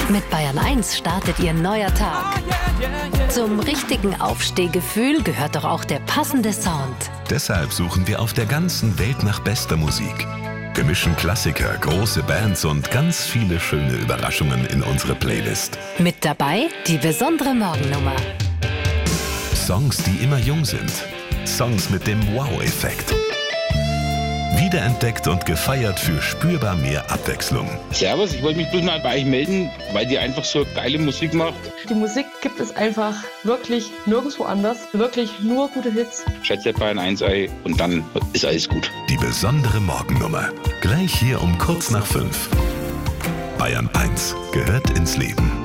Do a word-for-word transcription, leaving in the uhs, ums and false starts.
Mit Bayern eins startet Ihr neuer Tag. Zum richtigen Aufstehgefühl gehört doch auch der passende Sound. Deshalb suchen wir auf der ganzen Welt nach bester Musik. Wir mischen Klassiker, große Bands und ganz viele schöne Überraschungen in unsere Playlist. Mit dabei die besondere Morgennummer. Songs, die immer jung sind. Songs mit dem Wow-Effekt. Wiederentdeckt und gefeiert für spürbar mehr Abwechslung. Servus, ich wollte mich bloß mal bei euch melden, weil die einfach so geile Musik macht. Die Musik gibt es einfach wirklich nirgendwo anders. Wirklich nur gute Hits. Schätze Bayern eins ein und dann ist alles gut. Die besondere Morgennummer. Gleich hier um kurz nach fünf. Bayern eins gehört ins Leben.